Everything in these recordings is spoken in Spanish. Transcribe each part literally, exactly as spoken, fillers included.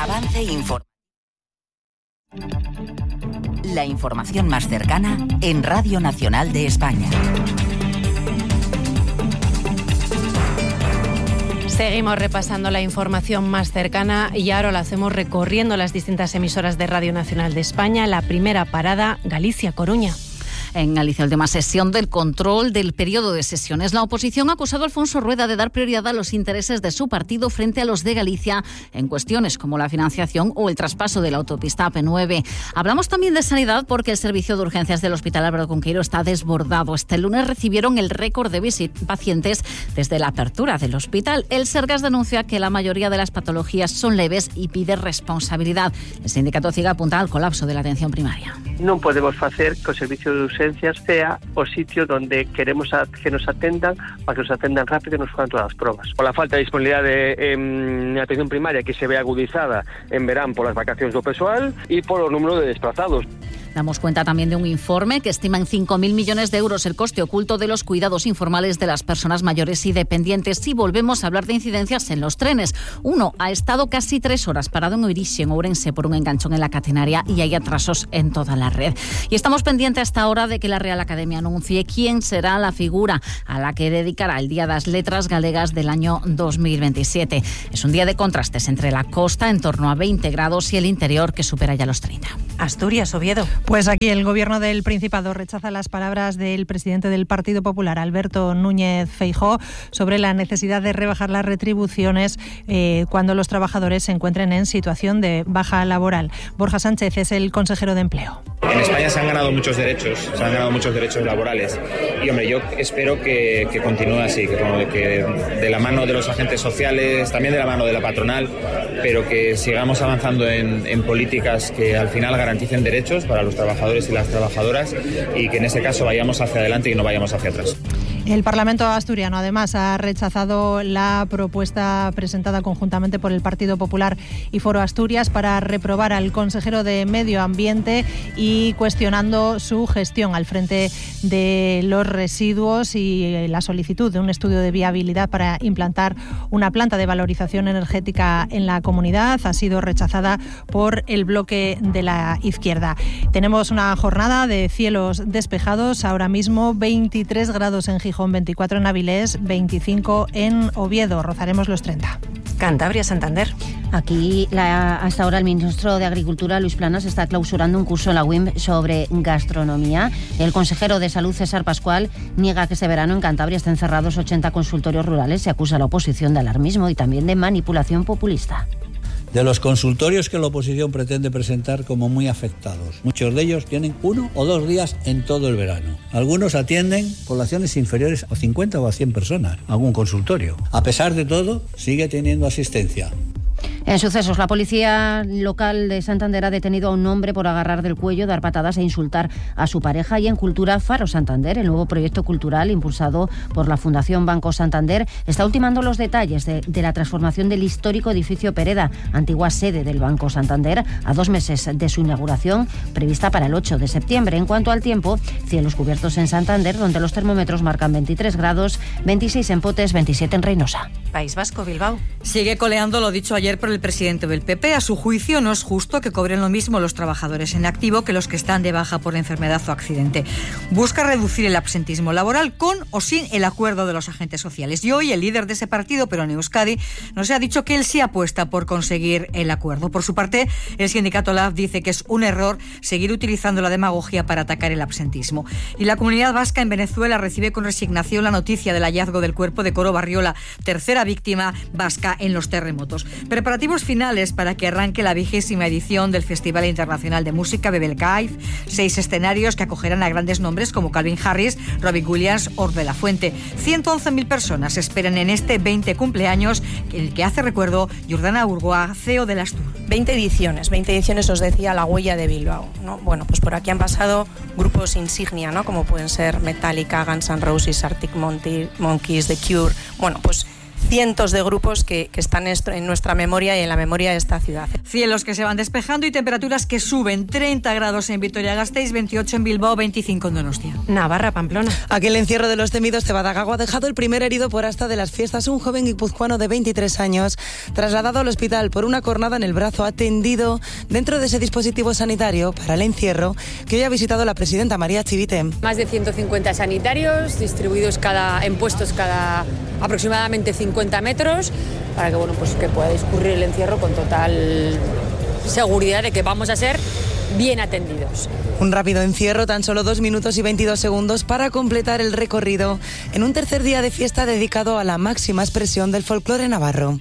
Avance Info. La información más cercana en Radio Nacional de España. Seguimos repasando la información más cercana y ahora lo hacemos recorriendo las distintas emisoras de Radio Nacional de España. La primera parada, Galicia-Coruña. En Galicia, última sesión del control del periodo de sesiones. La oposición ha acusado a Alfonso Rueda de dar prioridad a los intereses de su partido frente a los de Galicia en cuestiones como la financiación o el traspaso de la autopista A P nueve. Hablamos también de sanidad porque el servicio de urgencias del Hospital Álvaro Cunqueiro está desbordado. Este lunes recibieron el récord de pacientes desde la apertura del hospital. El Sergas denuncia que la mayoría de las patologías son leves y pide responsabilidad. El sindicato CIGA apunta al colapso de la atención primaria. Non podemos facer que o servicio de urgencias sea o sitio donde queremos a, que nos atendan para que nos atendan rápido e nos fagan todas as probas. Por la falta de disponibilidade en atención primaria que se ve agudizada en verán por las vacacións do persoal e por o número de desplazados. Damos cuenta también de un informe que estima en cinco mil millones de euros el coste oculto de los cuidados informales de las personas mayores y dependientes. Si volvemos a hablar de incidencias en los trenes, uno ha estado casi tres horas parado en Oirixe, en Ourense, por un enganchón en la catenaria y hay atrasos en toda la red. Y estamos pendientes hasta ahora de que la Real Academia anuncie quién será la figura a la que dedicará el Día das Letras Galegas del año dos mil veintisiete. Es un día de contrastes entre la costa, en torno a veinte grados, y el interior, que supera ya los treinta. Asturias, Oviedo. Pues aquí el Gobierno del Principado rechaza las palabras del presidente del Partido Popular, Alberto Núñez Feijóo, sobre la necesidad de rebajar las retribuciones eh, cuando los trabajadores se encuentren en situación de baja laboral. Borja Sánchez es el consejero de Empleo. En España se han ganado muchos derechos, se han ganado muchos derechos laborales y, hombre, yo espero que, que continúe así, que, que de la mano de los agentes sociales, también de la mano de la patronal, pero que sigamos avanzando en, en políticas que al final garanticen derechos para los trabajadores y las trabajadoras y que en ese caso vayamos hacia adelante y no vayamos hacia atrás. El Parlamento asturiano, además, ha rechazado la propuesta presentada conjuntamente por el Partido Popular y Foro Asturias para reprobar al consejero de Medio Ambiente y cuestionando su gestión al frente de los residuos y la solicitud de un estudio de viabilidad para implantar una planta de valorización energética en la comunidad. Ha sido rechazada por el bloque de la izquierda. Tenemos una jornada de cielos despejados, ahora mismo veintitrés grados en Gijón, veinticuatro en Avilés, veinticinco en Oviedo, rozaremos los treinta. Cantabria, Santander. Aquí, la, hasta ahora, el ministro de Agricultura, Luis Planas, está clausurando un curso en la U I M sobre gastronomía. El consejero de Salud, César Pascual, niega que este verano en Cantabria estén cerrados ochenta consultorios rurales y acusa a la oposición de alarmismo y también de manipulación populista. De los consultorios que la oposición pretende presentar como muy afectados. Muchos de ellos tienen uno o dos días en todo el verano. Algunos atienden poblaciones inferiores a cincuenta o a cien personas, algún consultorio. A pesar de todo, sigue teniendo asistencia. En sucesos, la policía local de Santander ha detenido a un hombre por agarrar del cuello, dar patadas e insultar a su pareja. Y en Cultura, Faro Santander, el nuevo proyecto cultural impulsado por la Fundación Banco Santander, está ultimando los detalles de, de la transformación del histórico edificio Pereda, antigua sede del Banco Santander, a dos meses de su inauguración, prevista para el ocho de septiembre. En cuanto al tiempo, cielos cubiertos en Santander, donde los termómetros marcan veintitrés grados, veintiséis en Potes, veintisiete en Reynosa. País Vasco, Bilbao. Sigue coleando lo dicho ayer por el presidente del P P. A su juicio, no es justo que cobren lo mismo los trabajadores en activo que los que están de baja por enfermedad o accidente. Busca reducir el absentismo laboral con o sin el acuerdo de los agentes sociales. Y hoy el líder de ese partido, Perón Euskadi, nos ha dicho que él sí apuesta por conseguir el acuerdo. Por su parte, el sindicato L A B dice que es un error seguir utilizando la demagogia para atacar el absentismo. Y la comunidad vasca en Venezuela recibe con resignación la noticia del hallazgo del cuerpo de Coro Barriola, tercera víctima vasca en los terremotos. Preparativos finales para que arranque la vigésima edición del Festival Internacional de Música Bebelcaiz, seis escenarios que acogerán a grandes nombres como Calvin Harris, Robbie Williams o de la Fuente. ciento once mil personas esperan en este veinte cumpleaños, el que hace recuerdo Jordana Urgoa, C E O de las Tour. veinte ediciones, veinte ediciones os decía la huella de Bilbao, ¿no? Bueno, pues por aquí han pasado grupos insignia, ¿no? Como pueden ser Metallica, Guns N' Roses, Arctic Monkeys, The Cure. Bueno, pues cientos de grupos que, que están en nuestra memoria y en la memoria de esta ciudad. Cielos que se van despejando y temperaturas que suben. treinta grados en Vitoria-Gasteiz, veintiocho en Bilbao, veinticinco en Donostia. Navarra, Pamplona. Aquel encierro de los temidos Cebadagago ha dejado el primer herido por hasta de las fiestas. Un joven guipuzcoano de veintitrés años, trasladado al hospital por una cornada en el brazo, atendido dentro de ese dispositivo sanitario para el encierro que hoy ha visitado la presidenta María Chivite. Más de ciento cincuenta sanitarios distribuidos cada, en puestos cada aproximadamente cincuenta metros para que, bueno, pues que pueda discurrir el encierro con total seguridad de que vamos a ser bien atendidos. Un rápido encierro, tan solo dos minutos y veintidós segundos para completar el recorrido en un tercer día de fiesta dedicado a la máxima expresión del folclore navarro.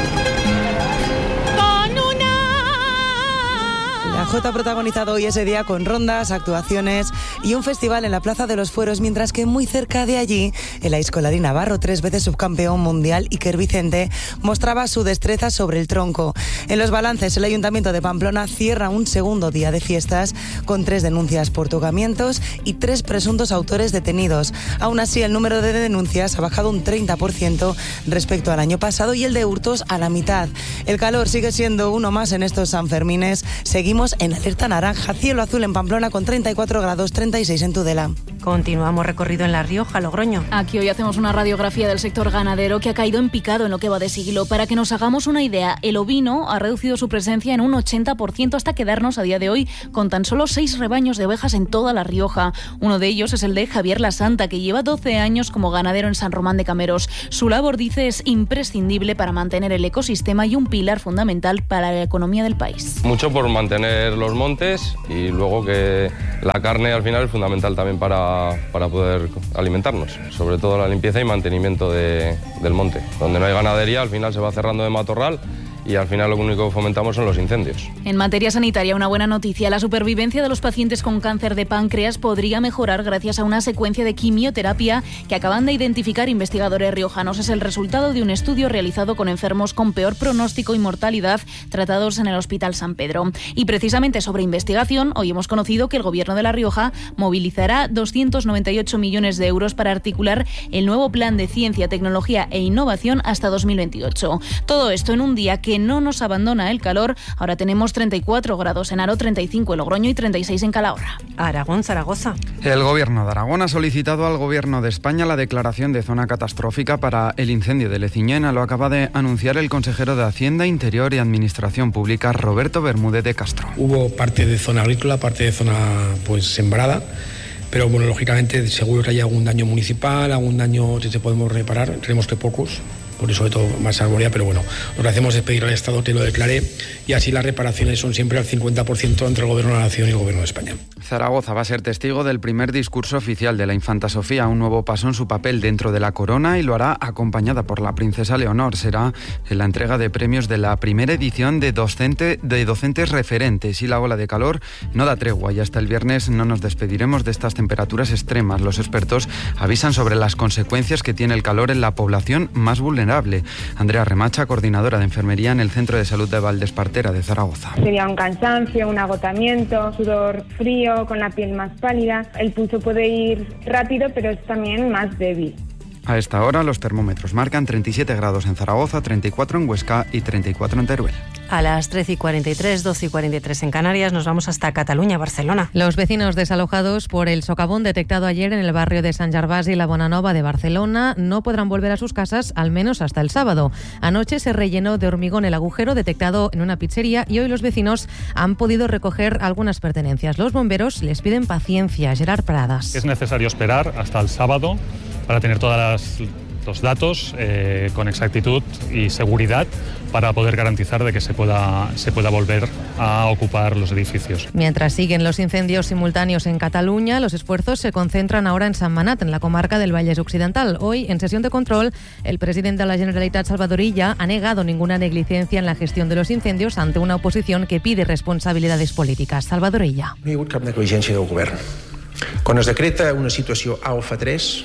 La Jota ha protagonizado hoy ese día con rondas, actuaciones y un festival en la Plaza de los Fueros, mientras que muy cerca de allí, el aizkolari navarro, tres veces subcampeón mundial, Iker Vicente, mostraba su destreza sobre el tronco. En los balances, el Ayuntamiento de Pamplona cierra un segundo día de fiestas con tres denuncias por tocamientos y tres presuntos autores detenidos. Aún así, el número de denuncias ha bajado un treinta por ciento respecto al año pasado y el de hurtos a la mitad. El calor sigue siendo uno más en estos Sanfermines. Seguimos en alerta naranja, cielo azul en Pamplona con treinta y cuatro grados, treinta y seis en Tudela. Continuamos recorrido en La Rioja, Logroño. Aquí hoy hacemos una radiografía del sector ganadero que ha caído en picado en lo que va de siglo. Para que nos hagamos una idea, el ovino ha reducido su presencia en un ochenta por ciento hasta quedarnos a día de hoy con tan solo seis rebaños de ovejas en toda La Rioja. Uno de ellos es el de Javier Lasanta, que lleva doce años como ganadero en San Román de Cameros. Su labor, dice, es imprescindible para mantener el ecosistema y un pilar fundamental para la economía del país. Mucho por mantener los montes y luego que la carne al final es fundamental también para, para poder alimentarnos, sobre todo la limpieza y mantenimiento de, del monte. Donde no hay ganadería al final se va cerrando de matorral y al final lo único que fomentamos son los incendios. En materia sanitaria, una buena noticia. La supervivencia de los pacientes con cáncer de páncreas podría mejorar gracias a una secuencia de quimioterapia que acaban de identificar investigadores riojanos. Es el resultado de un estudio realizado con enfermos con peor pronóstico y mortalidad tratados en el Hospital San Pedro. Y precisamente sobre investigación, hoy hemos conocido que el Gobierno de La Rioja movilizará doscientos noventa y ocho millones de euros para articular el nuevo plan de ciencia, tecnología e innovación hasta dos mil veintiocho. Todo esto en un día que no nos abandona el calor. Ahora tenemos treinta y cuatro grados en Aro, treinta y cinco en Logroño y treinta y seis en Calahorra. Aragón, Zaragoza. El Gobierno de Aragón ha solicitado al Gobierno de España la declaración de zona catastrófica para el incendio de Leciñena. Lo acaba de anunciar el consejero de Hacienda, Interior y Administración Pública, Roberto Bermúdez de Castro. Hubo parte de zona agrícola, parte de zona pues sembrada, pero bueno, lógicamente seguro que hay algún daño municipal, algún daño que se podemos reparar, creemos que pocos. Por eso, sobre todo, más arborea, pero bueno, lo que hacemos es pedir al Estado que lo declare y así las reparaciones son siempre al cincuenta por ciento entre el Gobierno de la Nación y el Gobierno de España. Zaragoza va a ser testigo del primer discurso oficial de la infanta Sofía, un nuevo paso en su papel dentro de la corona, y lo hará acompañada por la princesa Leonor. Será en la entrega de premios de la primera edición de, docente, de docentes referentes, y la ola de calor no da tregua y hasta el viernes no nos despediremos de estas temperaturas extremas. Los expertos avisan sobre las consecuencias que tiene el calor en la población más vulnerable. Andrea Remacha, coordinadora de enfermería en el Centro de Salud de Valdespartera de Zaragoza. Sería un cansancio, un agotamiento, sudor frío, con la piel más pálida. El pulso puede ir rápido, pero es también más débil. A esta hora los termómetros marcan treinta y siete grados en Zaragoza, treinta y cuatro en Huesca y treinta y cuatro en Teruel. A las trece y cuarenta y tres, doce y cuarenta y tres en Canarias, nos vamos hasta Cataluña, Barcelona. Los vecinos desalojados por el socavón detectado ayer en el barrio de Sant Gervasi y la Bonanova de Barcelona no podrán volver a sus casas al menos hasta el sábado. Anoche se rellenó de hormigón el agujero detectado en una pizzería y hoy los vecinos han podido recoger algunas pertenencias. Los bomberos les piden paciencia. Gerard Pradas. Es necesario esperar hasta el sábado para tener todas las... los datos eh, con exactitud y seguridad para poder garantizar de que se pueda, se pueda volver a ocupar los edificios. Mientras siguen los incendios simultáneos en Cataluña, los esfuerzos se concentran ahora en Sant Manat, en la comarca del Vallès Occidental. Hoy, en sesión de control, el presidente de la Generalitat, Salvador Illa, ha negado ninguna negligencia en la gestión de los incendios ante una oposición que pide responsabilidades políticas. Salvador Illa. No hi ha hagut cap negligència del govern. Quan es decreta una situació alfa tres,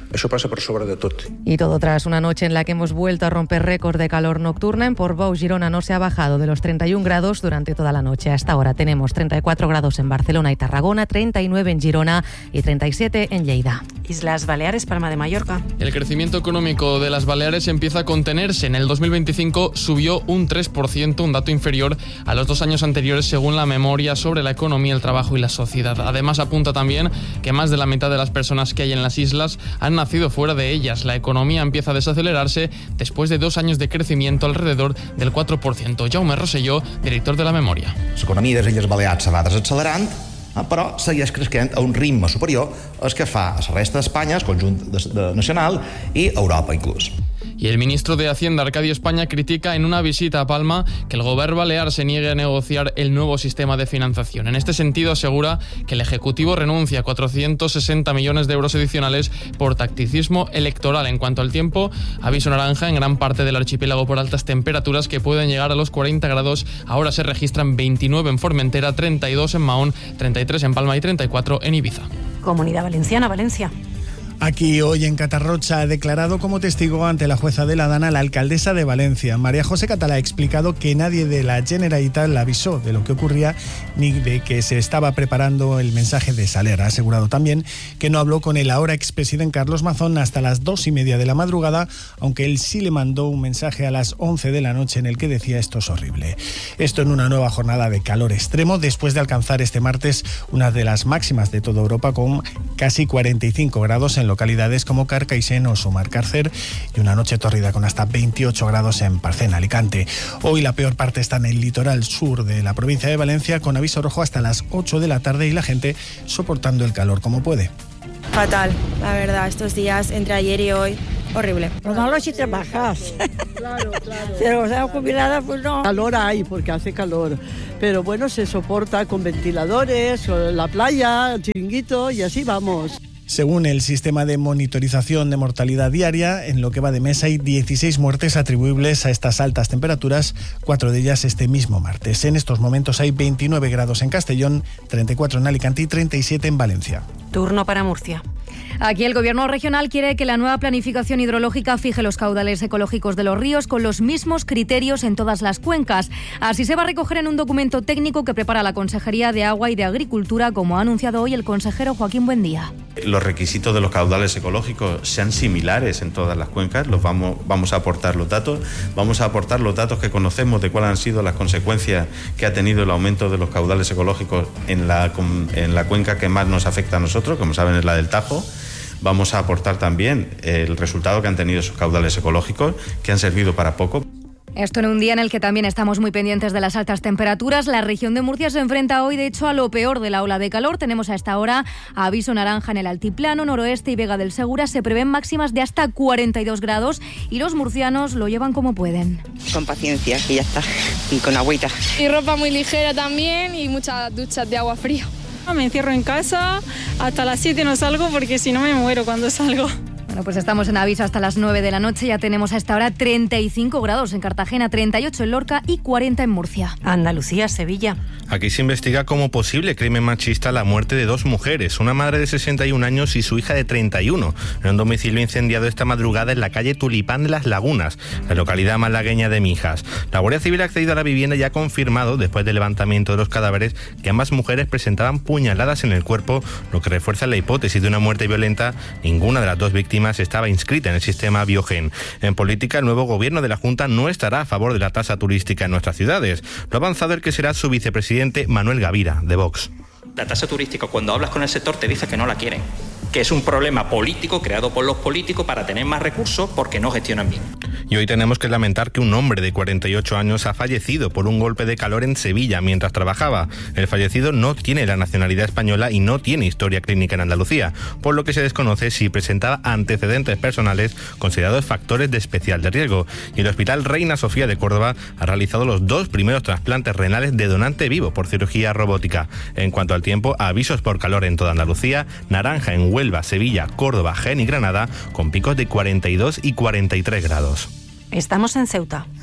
Això passa per sobre de tot. Y todo tras una noche en la que hemos vuelto a romper récord de calor nocturna. En Portbou, Girona, no se ha bajado de los treinta y un grados durante toda la noche. Hasta ahora tenemos treinta y cuatro grados en Barcelona y Tarragona, treinta y nueve en Girona y treinta y siete en Lleida. Islas Baleares, Palma de Mallorca. El crecimiento económico de las Baleares empieza a contenerse. En el dos mil veinticinco subió un tres por ciento, un dato inferior a los dos años anteriores según la memoria sobre la economía, el trabajo y la sociedad. Además apunta también que más de la mitad de las personas que hay en las islas han nacido fuera de ellas. La economía empieza a desacelerarse después de dos años de crecimiento alrededor del cuatro por ciento. Jaume Rosselló, director de la memoria. L'economia de les Illes Balears se va desaccelerant, però segueix creixent a un ritme superior al que fa a la resta d'Espanya, al conjunt nacional i Europa inclús. Y el ministro de Hacienda, Arcadio España, critica en una visita a Palma que el gobierno balear se niegue a negociar el nuevo sistema de financiación. En este sentido, asegura que el Ejecutivo renuncia a cuatrocientos sesenta millones de euros adicionales por tacticismo electoral. En cuanto al tiempo, aviso naranja en gran parte del archipiélago por altas temperaturas que pueden llegar a los cuarenta grados. Ahora se registran veintinueve en Formentera, treinta y dos en Mahón, treinta y tres en Palma y treinta y cuatro en Ibiza. Comunidad Valenciana, Valencia. Aquí hoy en Catarrocha ha declarado como testigo ante la jueza de la Dana la alcaldesa de Valencia. María José Catalá ha explicado que nadie de la Generalitat la avisó de lo que ocurría ni de que se estaba preparando el mensaje de Saler. Ha asegurado también que no habló con el ahora expresidente Carlos Mazón hasta las dos y media de la madrugada, aunque él sí le mandó un mensaje a las once de la noche en el que decía esto es horrible. Esto en una nueva jornada de calor extremo después de alcanzar este martes una de las máximas de toda Europa con casi cuarenta y cinco grados en localidades como Carcaixent o Sumarcárcer y una noche tórrida con hasta veintiocho grados en Parcén, Alicante. Hoy la peor parte está en el litoral sur de la provincia de Valencia con aviso rojo hasta las ocho de la tarde y la gente soportando el calor como puede. Fatal, la verdad, estos días entre ayer y hoy, horrible. Lo malo si trabajas. Claro, claro. Pero o sea, jubilada, pues no. Calor hay, porque hace calor. Pero bueno, se soporta con ventiladores, con la playa, chiringuito y así vamos. Según el sistema de monitorización de mortalidad diaria, en lo que va de mes hay dieciséis muertes atribuibles a estas altas temperaturas, cuatro de ellas este mismo martes. En estos momentos hay veintinueve grados en Castellón, treinta y cuatro en Alicante y treinta y siete en Valencia. Turno para Murcia. Aquí el Gobierno regional quiere que la nueva planificación hidrológica fije los caudales ecológicos de los ríos con los mismos criterios en todas las cuencas. Así se va a recoger en un documento técnico que prepara la Consejería de Agua y de Agricultura, como ha anunciado hoy el consejero Joaquín Buendía. Los requisitos de los caudales ecológicos sean similares en todas las cuencas, los vamos, vamos a aportar los datos, vamos a aportar los datos que conocemos de cuáles han sido las consecuencias que ha tenido el aumento de los caudales ecológicos en la, en la cuenca que más nos afecta a nosotros, como saben es la del Tajo. Vamos a aportar también el resultado que han tenido esos caudales ecológicos, que han servido para poco. Esto en un día en el que también estamos muy pendientes de las altas temperaturas. La región de Murcia se enfrenta hoy, de hecho, a lo peor de la ola de calor. Tenemos a esta hora aviso naranja en el altiplano, noroeste y Vega del Segura. Se prevén máximas de hasta cuarenta y dos grados y los murcianos lo llevan como pueden. Con paciencia y ya está, y con agüita. Y ropa muy ligera también y muchas duchas de agua fría. Me encierro en casa, hasta las siete no salgo porque si no me muero cuando salgo. Bueno, pues estamos en aviso hasta las nueve de la noche. Ya tenemos a esta hora treinta y cinco grados en Cartagena, treinta y ocho en Lorca y cuarenta en Murcia. Andalucía, Sevilla. Aquí se investiga como posible crimen machista la muerte de dos mujeres, una madre de sesenta y un años y su hija de treinta y uno, en un domicilio incendiado esta madrugada en la calle Tulipán de las Lagunas, la localidad malagueña de Mijas. La Guardia Civil ha accedido a la vivienda y ha confirmado, después del levantamiento de los cadáveres, que ambas mujeres presentaban puñaladas en el cuerpo, lo que refuerza la hipótesis de una muerte violenta. Ninguna de las dos víctimas estaba inscrita en el sistema Biogen. En política, el nuevo gobierno de la Junta no estará a favor de la tasa turística en nuestras ciudades. Lo ha avanzado el que será su vicepresidente Manuel Gavira, de Vox. La tasa turística, cuando hablas con el sector, te dice que no la quieren, que es un problema político creado por los políticos para tener más recursos porque no gestionan bien. Y hoy tenemos que lamentar que un hombre de cuarenta y ocho años ha fallecido por un golpe de calor en Sevilla mientras trabajaba. El fallecido no tiene la nacionalidad española y no tiene historia clínica en Andalucía, por lo que se desconoce si presentaba antecedentes personales considerados factores de especial de riesgo. Y el Hospital Reina Sofía de Córdoba ha realizado los dos primeros trasplantes renales de donante vivo por cirugía robótica. En cuanto al tiempo, avisos por calor en toda Andalucía, naranja en Huelva, Sevilla, Córdoba, Jaén y Granada, con picos de cuarenta y dos y cuarenta y tres grados. Estamos en Ceuta.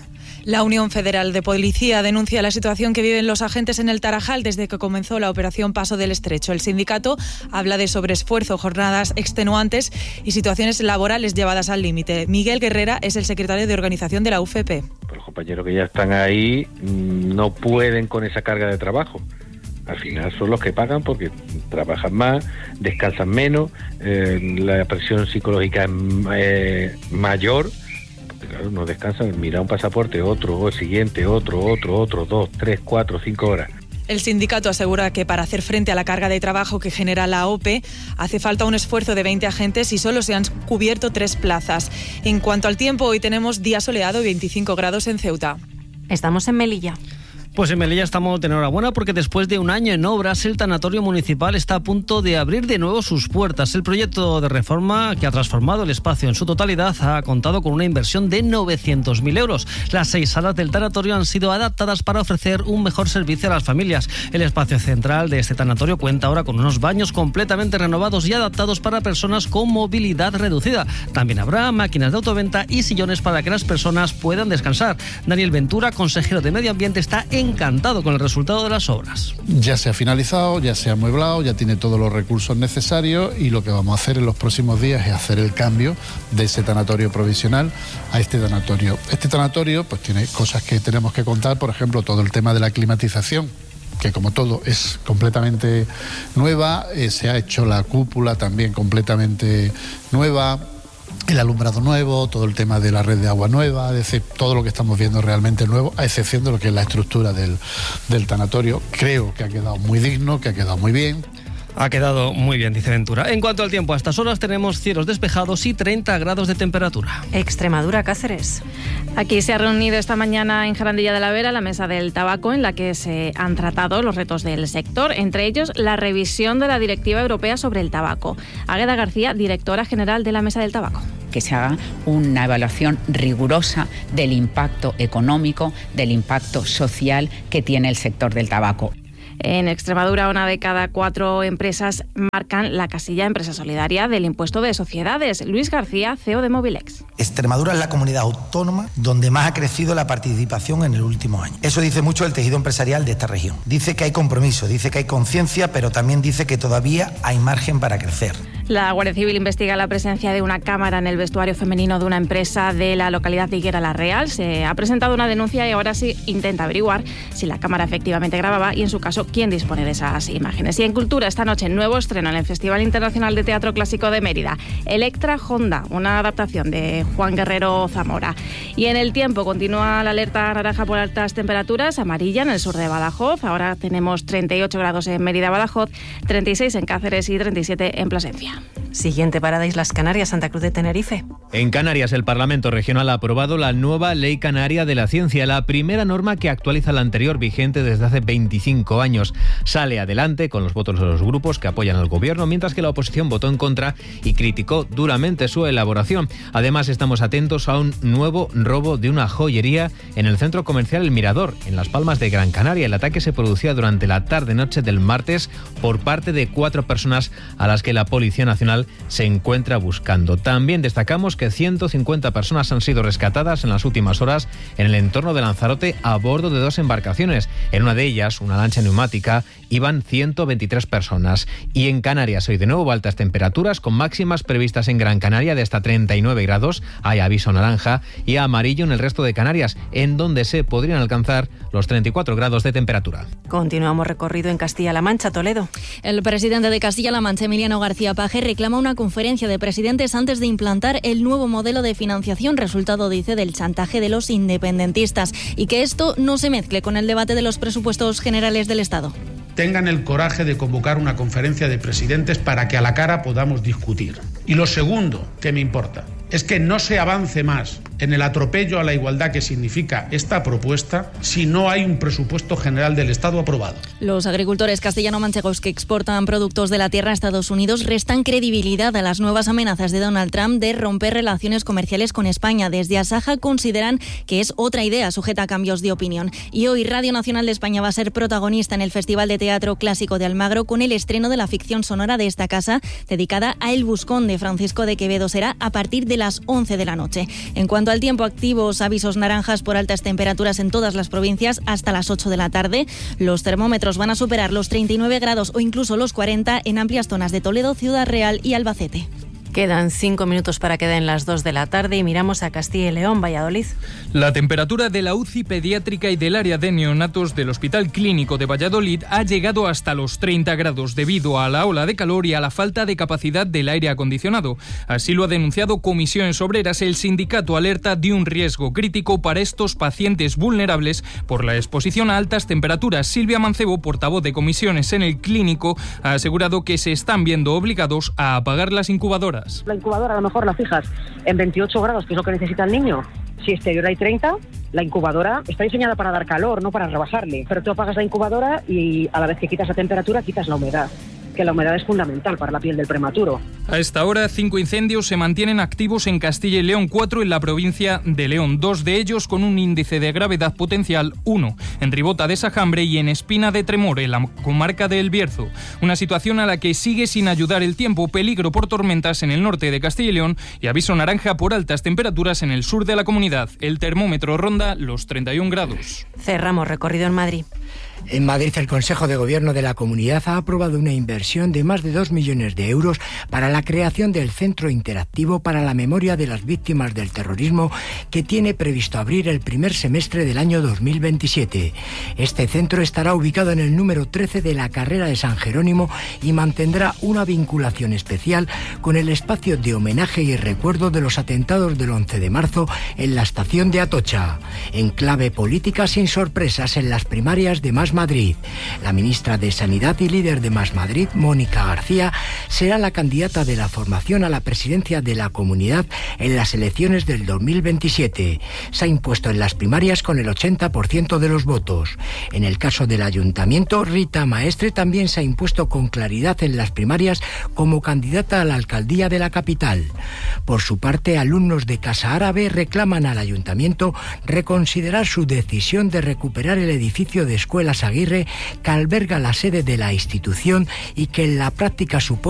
La Unión Federal de Policía denuncia la situación que viven los agentes en el Tarajal desde que comenzó la operación Paso del Estrecho. El sindicato habla de sobreesfuerzo, jornadas extenuantes y situaciones laborales llevadas al límite. Miguel Guerrera es el secretario de organización de la U F P. Los compañeros que ya están ahí no pueden con esa carga de trabajo. Al final son los que pagan porque trabajan más, descansan menos, eh, la presión psicológica es eh, mayor. Claro, no descansan, mira un pasaporte, otro, el siguiente, otro, otro, otro, dos, tres, cuatro, cinco horas. El sindicato asegura que para hacer frente a la carga de trabajo que genera la O P hace falta un esfuerzo de veinte agentes y solo se han cubierto tres plazas. En cuanto al tiempo, hoy tenemos día soleado y veinticinco grados en Ceuta. Estamos en Melilla. Pues en Melilla estamos de enhorabuena porque después de un año en obras, el tanatorio municipal está a punto de abrir de nuevo sus puertas. El proyecto de reforma que ha transformado el espacio en su totalidad ha contado con una inversión de novecientos mil euros. Las seis salas del tanatorio han sido adaptadas para ofrecer un mejor servicio a las familias. El espacio central de este tanatorio cuenta ahora con unos baños completamente renovados y adaptados para personas con movilidad reducida. También habrá máquinas de autoventa y sillones para que las personas puedan descansar. Daniel Ventura, consejero de Medio Ambiente, está en encantado con el resultado de las obras. Ya se ha finalizado, ya se ha amueblado, ya tiene todos los recursos necesarios y lo que vamos a hacer en los próximos días es hacer el cambio de ese tanatorio provisional a este tanatorio. Este tanatorio pues tiene cosas que tenemos que contar, por ejemplo, todo el tema de la climatización, que como todo es completamente nueva, eh, se ha hecho la cúpula también completamente nueva, el alumbrado nuevo, todo el tema de la red de agua nueva, es decir, todo lo que estamos viendo realmente nuevo, a excepción de lo que es la estructura del, del tanatorio. Creo que ha quedado muy digno, que ha quedado muy bien. Ha quedado muy bien, dice Ventura. En cuanto al tiempo, a estas horas tenemos cielos despejados y treinta grados de temperatura. Extremadura, Cáceres. Aquí se ha reunido esta mañana en Jarandilla de la Vera la mesa del tabaco en la que se han tratado los retos del sector, entre ellos la revisión de la Directiva Europea sobre el tabaco. Águeda García, directora general de la Mesa del Tabaco. Que se haga una evaluación rigurosa del impacto económico, del impacto social que tiene el sector del tabaco. En Extremadura, una de cada cuatro empresas marcan la casilla Empresa Solidaria del impuesto de sociedades. Luis García, C E O de Movilex. Extremadura es la comunidad autónoma donde más ha crecido la participación en el último año. Eso dice mucho del tejido empresarial de esta región. Dice que hay compromiso, dice que hay conciencia, pero también dice que todavía hay margen para crecer. La Guardia Civil investiga la presencia de una cámara en el vestuario femenino de una empresa de la localidad de Higuera la Real. Se ha presentado una denuncia y ahora sí intenta averiguar si la cámara efectivamente grababa y, en su caso, quién dispone de esas imágenes. Y en Cultura, esta noche, nuevo estreno en el Festival Internacional de Teatro Clásico de Mérida. Electra Honda, una adaptación de Juan Guerrero Zamora. Y en el tiempo, continúa la alerta naranja por altas temperaturas, amarilla en el sur de Badajoz. Ahora tenemos treinta y ocho grados en Mérida-Badajoz, treinta y seis en Cáceres y treinta y siete en Plasencia. Siguiente parada, Islas Canarias, Santa Cruz de Tenerife. En Canarias, el Parlamento Regional ha aprobado la nueva Ley Canaria de la Ciencia, la primera norma que actualiza la anterior vigente desde hace veinticinco años. Sale adelante con los votos de los grupos que apoyan al gobierno, mientras que la oposición votó en contra y criticó duramente su elaboración. Además, estamos atentos a un nuevo robo de una joyería en el centro comercial El Mirador, en Las Palmas de Gran Canaria. El ataque se producía durante la tarde-noche del martes por parte de cuatro personas a las que la Policía Nacional se encuentra buscando. También destacamos que ciento cincuenta personas han sido rescatadas en las últimas horas en el entorno de Lanzarote a bordo de dos embarcaciones. En una de ellas, una lancha neumática, iban ciento veintitrés personas. Y en Canarias hoy de nuevo altas temperaturas con máximas previstas en Gran Canaria de hasta treinta y nueve grados. Hay aviso naranja y amarillo en el resto de Canarias, en donde se podrían alcanzar los treinta y cuatro grados de temperatura. Continuamos recorrido en Castilla-La Mancha, Toledo. El presidente de Castilla-La Mancha, Emiliano García Paje, reclama una conferencia de presidentes antes de implantar el nuevo modelo de financiación, resultado, dice, del chantaje de los independentistas, y que esto no se mezcle con el debate de los presupuestos generales del Estado. Tengan el coraje de convocar una conferencia de presidentes para que a la cara podamos discutir. Y lo segundo que me importa es que no se avance más en el atropello a la igualdad que significa esta propuesta si no hay un presupuesto general del Estado aprobado. Los agricultores castellano-manchegos que exportan productos de la tierra a Estados Unidos restan credibilidad a las nuevas amenazas de Donald Trump de romper relaciones comerciales con España. Desde Asaja consideran que es otra idea sujeta a cambios de opinión. Y hoy Radio Nacional de España va a ser protagonista en el Festival de Teatro Clásico de Almagro con el estreno de la ficción sonora de esta casa dedicada a El Buscón de Francisco de Quevedo. Será a partir de las once de la noche. En cuanto cuanto al tiempo, activos avisos naranjas por altas temperaturas en todas las provincias hasta las ocho de la tarde. Los termómetros van a superar los treinta y nueve grados o incluso los cuarenta en amplias zonas de Toledo, Ciudad Real y Albacete. Quedan cinco minutos para que den las dos de la tarde y miramos a Castilla y León, Valladolid. La temperatura de la U C I pediátrica y del área de neonatos del Hospital Clínico de Valladolid ha llegado hasta los treinta grados debido a la ola de calor y a la falta de capacidad del aire acondicionado. Así lo ha denunciado Comisiones Obreras. El sindicato alerta de un riesgo crítico para estos pacientes vulnerables por la exposición a altas temperaturas. Silvia Mancebo, portavoz de Comisiones en el clínico, ha asegurado que se están viendo obligados a apagar las incubadoras. La incubadora a lo mejor la fijas en veintiocho grados, que es lo que necesita el niño. Si exterior hay treinta, la incubadora está diseñada para dar calor, no para rebajarle. Pero tú apagas la incubadora y a la vez que quitas la temperatura, quitas la humedad, que la humedad es fundamental para la piel del prematuro. A esta hora, cinco incendios se mantienen activos en Castilla y León, cuatro en la provincia de León, dos de ellos con un índice de gravedad potencial uno, en Ribota de Sajambre y en Espina de Tremor, en la comarca de El Bierzo. Una situación a la que sigue sin ayudar el tiempo, peligro por tormentas en el norte de Castilla y León y aviso naranja por altas temperaturas en el sur de la comunidad. El termómetro ronda los treinta y un grados. Cerramos recorrido en Madrid. En Madrid, el Consejo de Gobierno de la Comunidad ha aprobado una inversión de más de dos millones de euros para la creación del Centro Interactivo para la Memoria de las Víctimas del Terrorismo, que tiene previsto abrir el primer semestre del año dos mil veintisiete. Este centro estará ubicado en el número trece de la carrera de San Jerónimo y mantendrá una vinculación especial con el espacio de homenaje y recuerdo de los atentados del once de marzo en la estación de Atocha. En clave política, sin sorpresas en las primarias de Más Madrid. La ministra de Sanidad y líder de Más Madrid, Mónica García, será la candidata de la formación a la presidencia de la comunidad en las elecciones del dos mil veintisiete. Se ha impuesto en las primarias con el ochenta por ciento de los votos. En el caso del ayuntamiento, Rita Maestre también se ha impuesto con claridad en las primarias como candidata a la alcaldía de la capital. Por su parte, alumnos de Casa Árabe reclaman al ayuntamiento reconsiderar su decisión de recuperar el edificio de Escuelas Aguirre, que alberga la sede de la institución y que en la práctica supone